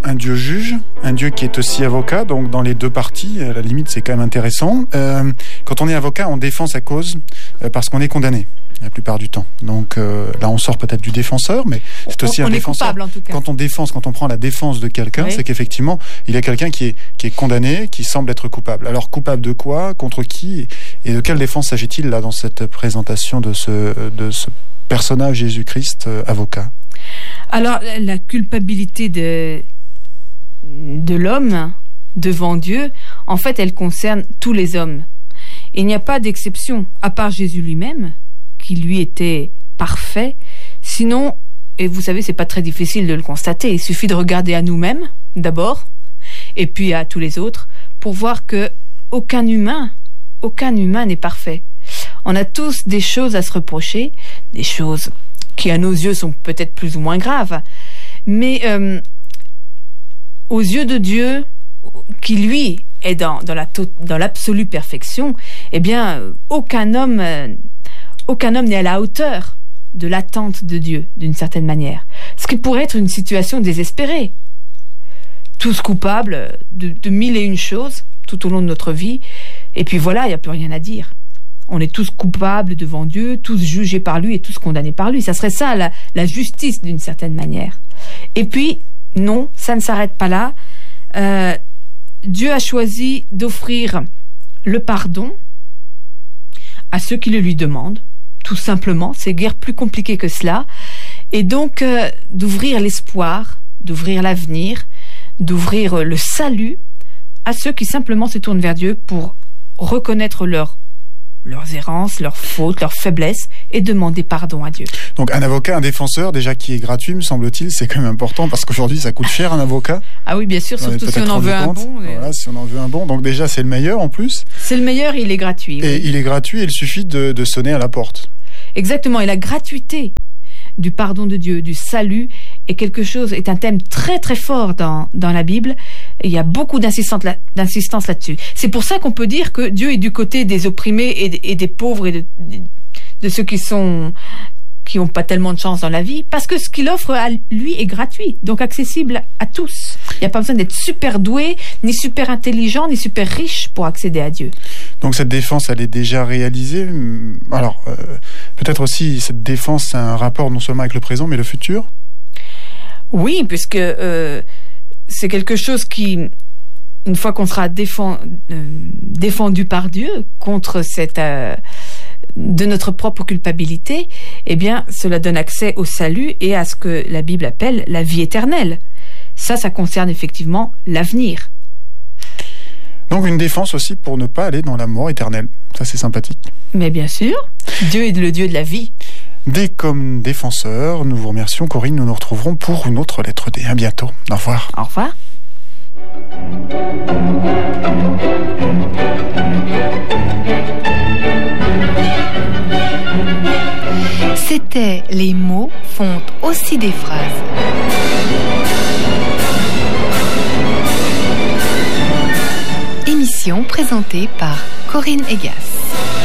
un Dieu juge, un Dieu qui est aussi avocat, donc dans les deux parties, à la limite c'est quand même intéressant. Quand on est avocat, on défend sa cause parce qu'on est condamné la plupart du temps. Donc là on sort peut-être du défenseur, mais c'est aussi un défenseur. Coupable, en tout cas. Quand on prend la défense de quelqu'un, oui, c'est qu'effectivement il y a quelqu'un qui est condamné, qui semble être coupable. Alors coupable de quoi, contre qui, et de quelle défense s'agit-il là dans cette présentation de ce personnage Jésus-Christ avocat? Alors la culpabilité de l'homme devant Dieu, en fait, elle concerne tous les hommes. Il n'y a pas d'exception, à part Jésus lui-même, qui lui était parfait. Sinon, et vous savez, c'est pas très difficile de le constater, il suffit de regarder à nous-mêmes, d'abord, et puis à tous les autres, pour voir que aucun humain n'est parfait. On a tous des choses à se reprocher, des choses qui à nos yeux sont peut-être plus ou moins graves, mais aux yeux de Dieu, qui lui est dans l'absolue perfection, eh bien aucun homme n'est à la hauteur de l'attente de Dieu, d'une certaine manière. Ce qui pourrait être une situation désespérée. Tous coupables de mille et une choses tout au long de notre vie, et puis voilà, il n'y a plus rien à dire. On est tous coupables devant Dieu, tous jugés par lui et tous condamnés par lui. Ça serait ça, la justice, d'une certaine manière. Et puis, non, ça ne s'arrête pas là. Dieu a choisi d'offrir le pardon à ceux qui le lui demandent, tout simplement. C'est guère plus compliqué que cela. Et donc, d'ouvrir l'espoir, d'ouvrir l'avenir, d'ouvrir le salut à ceux qui simplement se tournent vers Dieu pour reconnaître leurs errances, leurs fautes, leurs faiblesses et demander pardon à Dieu. Donc un avocat, un défenseur, déjà qui est gratuit, me semble-t-il, c'est quand même important parce qu'aujourd'hui ça coûte cher un avocat. Ah oui, bien sûr, surtout si on en veut un bon. Voilà, si on en veut un bon. Donc déjà c'est le meilleur en plus. C'est le meilleur et il est gratuit. Et oui, il est gratuit et il suffit de sonner à la porte. Exactement, et la gratuité du pardon de Dieu, du salut, est un thème très très fort dans la Bible. Et il y a beaucoup d'insistance là-dessus. C'est pour ça qu'on peut dire que Dieu est du côté des opprimés et des pauvres et de ceux qui n'ont pas tellement de chance dans la vie, parce que ce qu'il offre à lui est gratuit, donc accessible à tous. Il n'y a pas besoin d'être super doué, ni super intelligent, ni super riche pour accéder à Dieu. Donc cette défense, elle est déjà réalisée. Alors, peut-être aussi, cette défense a un rapport non seulement avec le présent, mais le futur? Oui, puisque c'est quelque chose qui, une fois qu'on sera défendu par Dieu contre de notre propre culpabilité, eh bien, cela donne accès au salut et à ce que la Bible appelle la vie éternelle. Ça concerne effectivement l'avenir. Donc une défense aussi pour ne pas aller dans la mort éternelle. Ça, c'est sympathique. Mais bien sûr, Dieu est le Dieu de la vie. D comme défenseur, nous vous remercions, Corinne. Nous nous retrouverons pour une autre lettre D. À bientôt. Au revoir. Au revoir. C'était Les mots font aussi des phrases. Émission présentée par Corinne Egas.